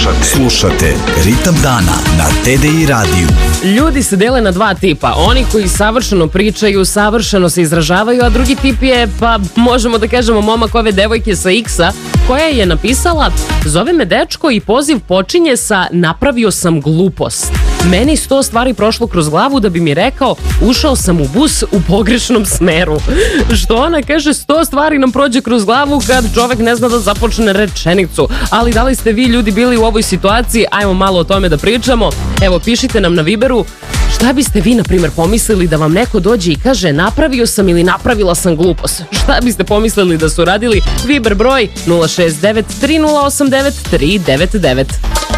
Slušate Ritam dana na TDI radiju. Ljudi se dele na dva tipa. Oni koji savršeno pričaju, savršeno se izražavaju, a drugi tip je, pa možemo da kažemo, momak ove devojke sa X-a, koja je napisala: zove me dečko i poziv počinje sa napravio sam glupost. Meni 100 stvari prošlo kroz glavu da bi mi rekao ušao sam u bus u pogrešnom smeru. Što ona kaže, 100 stvari nam prođe kroz glavu kad čovek ne zna da započne rečenicu. Ali da li ste vi ljudi bili u ovoj situaciji? Ajmo malo o tome da pričamo. Evo, pišite nam na Viberu. Šta biste vi, na primjer, pomislili da vam neko dođe i kaže napravio sam ili napravila sam glupost? Šta biste pomislili da su radili? Viber broj 069 3089 399.